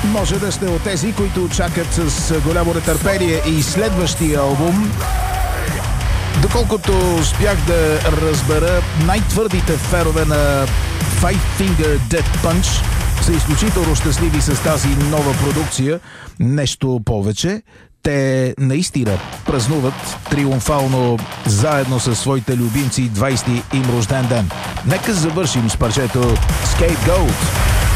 Може да сте от тези, които чакат с голямо нетърпение и следващия албум. Доколкото успях да разбера, най-твърдите фенове на Five Finger Death Punch са изключително щастливи с тази нова продукция. Нещо повече, те наистина празнуват триумфално заедно със своите любимци 20-ти им рожден ден. Нека завършим с парчето Scapegoat.